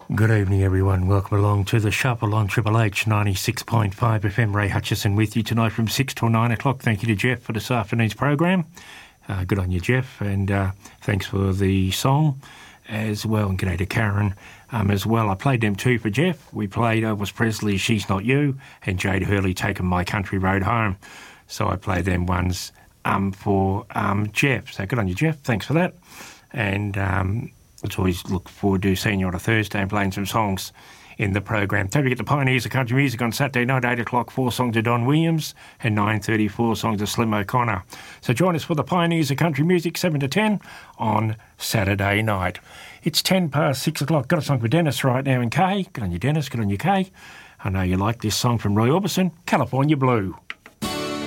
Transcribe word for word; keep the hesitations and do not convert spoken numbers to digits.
Good evening, everyone. Welcome along to the Shuffle on Triple H ninety-six point five F M. Ray Hutchison with you tonight from six till nine o'clock. Thank you to Jeff for this afternoon's program. Uh, good on you, Jeff, and uh, thanks for the song as well. And g'day to Karen um, as well. I played them too for Jeff. We played Elvis Presley, She's Not You, and Jade Hurley, Taking My Country Road Home. So I played them ones um, for um, Jeff. So good on you, Jeff. Thanks for that. And Um, Let's always look forward to seeing you on a Thursday and playing some songs in the program. Don't forget the Pioneers of Country Music on Saturday night, eight o'clock, four songs of Don Williams, and nine thirty, four songs of Slim O'Connor. So join us for the Pioneers of Country Music, seven to ten on Saturday night. It's ten past six o'clock. Got a song for Dennis right now in Kay. Good on you, Dennis. Good on you, Kay. I know you like this song from Roy Orbison, California Blue.